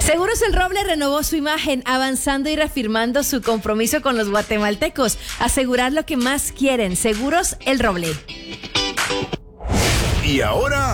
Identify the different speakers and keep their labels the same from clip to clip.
Speaker 1: Seguros El Roble renovó su imagen, avanzando y reafirmando su compromiso con los guatemaltecos. Asegurar lo que más quieren. Seguros El Roble.
Speaker 2: Y ahora,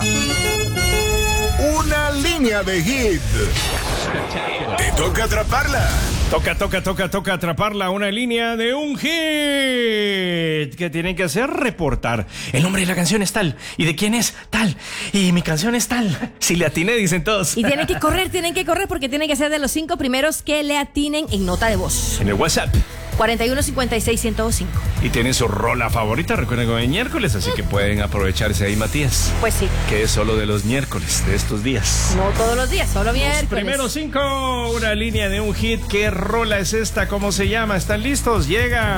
Speaker 2: una línea de hit. Te toca atraparla.
Speaker 3: Toca atraparla, una línea de un hit. ¿Qué tienen que hacer? Reportar. El nombre de la canción es tal. ¿Y de quién es? Tal. Y mi canción es tal. Si le atiné, dicen todos.
Speaker 1: Y tienen que correr porque tienen que ser de los 5 primeros que le atinen en nota de voz.
Speaker 3: En el WhatsApp.
Speaker 1: 4156-105.
Speaker 3: Y tienen su rola favorita, recuerden que hoy es miércoles, así que pueden aprovecharse ahí, Matías.
Speaker 1: Pues sí.
Speaker 3: Que es solo de los miércoles, de estos días.
Speaker 1: No todos los días, solo miércoles.
Speaker 3: Los primeros 5, una línea de un hit. ¿Qué rola es esta? ¿Cómo se llama? ¿Están listos? Llega.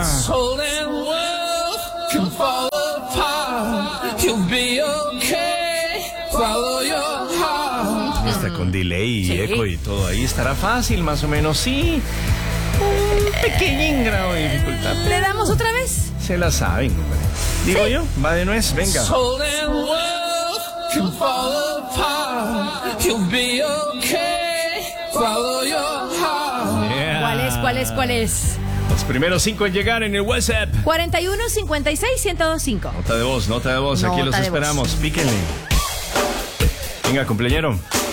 Speaker 3: Está con delay y eco y todo ahí. Estará fácil, más o menos, sí. Un pequeñín grado de dificultad.
Speaker 1: ¿Le damos otra vez?
Speaker 3: Se la saben, hombre. Digo yo, va de nuez, venga.
Speaker 1: Yeah. ¿Cuál es?
Speaker 3: Los primeros 5 en llegar en el WhatsApp.
Speaker 1: 4156-1025.
Speaker 3: Nota de voz, aquí los esperamos. Píquenle. Venga, cumpleañero.